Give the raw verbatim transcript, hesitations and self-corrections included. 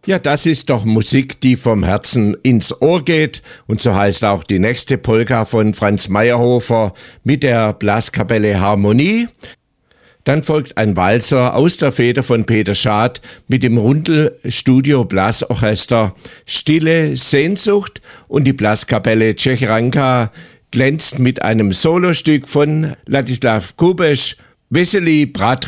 Ja, das ist doch Musik, die vom Herzen ins Ohr geht. Und so heißt auch die nächste Polka von Franz Mayerhofer mit der Blaskapelle Harmonie. Dann folgt ein Walzer aus der Feder von Peter Schad mit dem Rundel Studio Blasorchester Stille Sehnsucht. Und die Blaskapelle Tschechranka glänzt mit einem Solostück von Ladislav Kubesch, Weseli Bratr